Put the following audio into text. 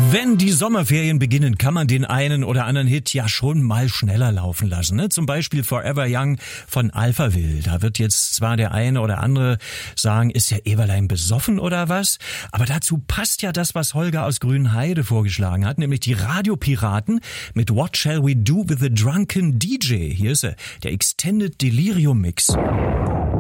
Wenn die Sommerferien beginnen, kann man den einen oder anderen Hit ja schon mal schneller laufen lassen. Ne? Zum Beispiel Forever Young von Alphaville. Da wird jetzt zwar der eine oder andere sagen, ist ja Eberlein besoffen oder was? Aber dazu passt ja das, was Holger aus Grünheide vorgeschlagen hat, nämlich die Radiopiraten mit What Shall We Do with the Drunken DJ. Hier ist er, der Extended Delirium Mix.